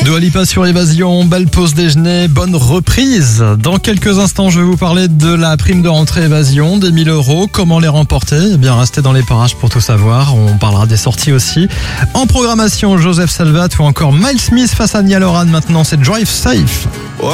Dua Lipa sur Évasion, belle pause déjeuner, bonne reprise. Dans quelques instants, je vais vous parler de la prime de rentrée Évasion, des 1000 €. Comment les remporter? Eh bien, restez dans les parages pour tout savoir. On parlera des sorties aussi. En programmation, Joseph Salvat ou encore Miles Smith face à Niall Horan. Maintenant, c'est Drive Safe.